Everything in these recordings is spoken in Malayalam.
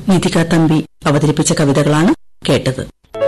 നിധിക തമ്പി അവതരിപ്പിച്ച കവിതകളാണ് കേട്ടത്.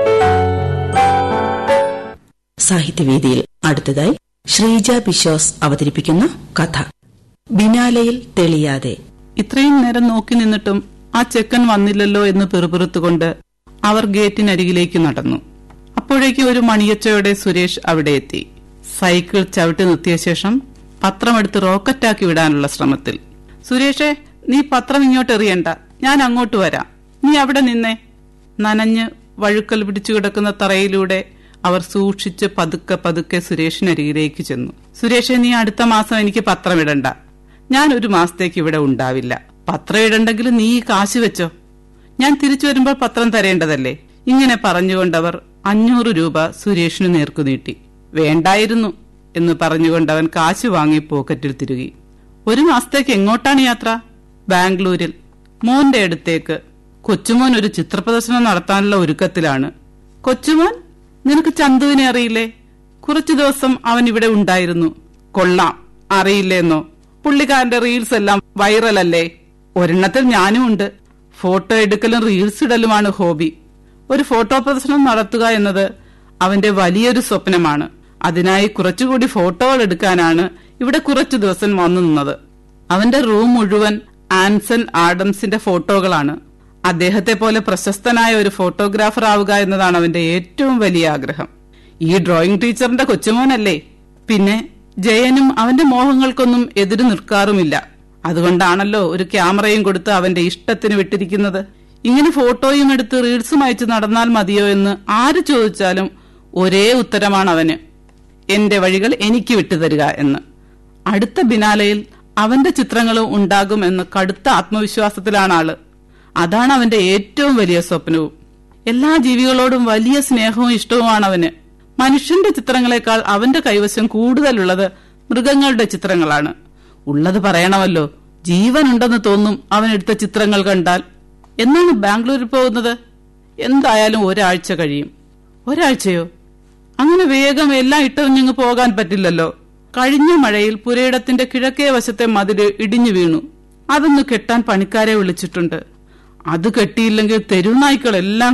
സാഹിത്യവേദിയിൽ അടുത്തതായി ശ്രീജ ബിശ്വാസ് അവതരിപ്പിക്കുന്ന കഥ ബിനാലയിൽ തെളിയാതെ. ഇത്രയും നേരം നോക്കി നിന്നിട്ടും ആ ചെക്കൻ വന്നില്ലല്ലോ എന്ന് പിറുപിറുത്തുകൊണ്ട് അവർ ഗേറ്റിനരികിലേക്ക് നടന്നു. അപ്പോഴേക്കും ഒരു മണിയച്ചയോടെ സുരേഷ് അവിടെ എത്തി. സൈക്കിൾ ചവിട്ടി നിർത്തിയ ശേഷം പത്രമെടുത്ത് റോക്കറ്റാക്കി വിടാനുള്ള ശ്രമത്തിൽ. സുരേഷേ, നീ പത്രം ഇങ്ങോട്ട് എറിയണ്ട, ഞാൻ അങ്ങോട്ട് വരാം, നീ അവിടെ നിന്നേ. നനഞ്ഞ് വഴുക്കൽ പിടിച്ചു കിടക്കുന്ന തറയിലൂടെ അവർ സൂക്ഷിച്ച് പതുക്കെ പതുക്കെ സുരേഷിനരികിലേക്ക് ചെന്നു. സുരേഷെ, നീ അടുത്ത മാസം എനിക്ക് പത്രം ഇടണ്ട, ഞാൻ ഒരു മാസത്തേക്ക് ഇവിടെ ഉണ്ടാവില്ല. പത്രം ഇടണ്ടെങ്കിൽ നീ ഈ കാശ് വെച്ചോ, ഞാൻ തിരിച്ചു വരുമ്പോൾ പത്രം തരേണ്ടതല്ലേ. ഇങ്ങനെ പറഞ്ഞുകൊണ്ടവർ 500 രൂപ സുരേഷിന് നേർക്കു നീട്ടി. വേണ്ടായിരുന്നു എന്ന് പറഞ്ഞുകൊണ്ടവൻ കാശ് വാങ്ങി പോക്കറ്റിൽ തിരുകി. ഒരു മാസത്തേക്ക് എങ്ങോട്ടാണ് യാത്ര? ബാംഗ്ലൂരിൽ മോന്റെ അടുത്തേക്ക്. കൊച്ചുമോൻ ഒരു ചിത്രപ്രദർശനം നടത്താനുള്ള ഒരുക്കത്തിലാണ്. കൊച്ചുമോൻ, നിനക്ക് ചന്തുവിനെ അറിയില്ലേ? കുറച്ചു ദിവസം അവൻ ഇവിടെ ഉണ്ടായിരുന്നു. കൊള്ളാം, അറിയില്ലേന്നോ? പുള്ളിക്കാരന്റെ റീൽസ് എല്ലാം വൈറലല്ലേ? ഒരെണ്ണത്തിൽ ഞാനും ഉണ്ട്. ഫോട്ടോ എടുക്കലും റീൽസ് ഇടലുമാണ് ഹോബി. ഒരു ഫോട്ടോ പ്രദർശനം നടത്തുക എന്നത് അവന്റെ വലിയൊരു സ്വപ്നമാണ്. അതിനായി കുറച്ചുകൂടി ഫോട്ടോകൾ എടുക്കാനാണ് ഇവിടെ കുറച്ചു ദിവസം വന്നു നിന്നത്. അവന്റെ റൂം മുഴുവൻ ആൻസൺ ആഡംസിന്റെ ഫോട്ടോകളാണ്. അദ്ദേഹത്തെ പോലെ പ്രശസ്തനായ ഒരു ഫോട്ടോഗ്രാഫർ ആവുക എന്നതാണ് അവന്റെ ഏറ്റവും വലിയ ആഗ്രഹം. ഈ ഡ്രോയിംഗ് ടീച്ചറിന്റെ കൊച്ചുമോനല്ലേ? പിന്നെ ജയനും അവന്റെ മോഹങ്ങൾക്കൊന്നും എതിരു നിൽക്കാറുമില്ല. അതുകൊണ്ടാണല്ലോ ഒരു ക്യാമറയും കൊടുത്ത് അവന്റെ ഇഷ്ടത്തിന് വിട്ടിരിക്കുന്നത്. ഇങ്ങനെ ഫോട്ടോയും എടുത്ത് റീൽസും അയച്ച് നടന്നാൽ മതിയോ എന്ന് ആര് ചോദിച്ചാലും ഒരേ ഉത്തരമാണ് അവന്, എന്റെ വഴികൾ എനിക്ക് വിട്ടുതരിക എന്ന്. അടുത്ത ബിനാലയിൽ അവന്റെ ചിത്രങ്ങളും ഉണ്ടാകും എന്ന് കടുത്ത ആത്മവിശ്വാസത്തിലാണ് ആള്. അതാണ് അവന്റെ ഏറ്റവും വലിയ സ്വപ്നവും. എല്ലാ ജീവികളോടും വലിയ സ്നേഹവും ഇഷ്ടവുമാണ് അവന്. മനുഷ്യന്റെ ചിത്രങ്ങളെക്കാൾ അവന്റെ കൈവശം കൂടുതലുള്ളത് മൃഗങ്ങളുടെ ചിത്രങ്ങളാണ്. ഉള്ളത് പറയണമല്ലോ, ജീവനുണ്ടെന്ന് തോന്നും അവനെടുത്ത ചിത്രങ്ങൾ കണ്ടാൽ. എന്നാണ് ബാംഗ്ലൂരിൽ പോകുന്നത്? എന്തായാലും ഒരാഴ്ച കഴിയും. ഒരാഴ്ചയോ? അങ്ങനെ വേഗം എല്ലാം ഇട്ടെറിഞ്ഞങ്ങ് പോകാൻ പറ്റില്ലല്ലോ. കഴിഞ്ഞ മഴയിൽ പുരയിടത്തിന്റെ കിഴക്കേ വശത്തെ മതില് ഇടിഞ്ഞു വീണു. അതൊന്ന് കെട്ടാൻ പണിക്കാരെ വിളിച്ചിട്ടുണ്ട്. അത് കെട്ടിയില്ലെങ്കിൽ തെരുവുനായ്ക്കളെല്ലാം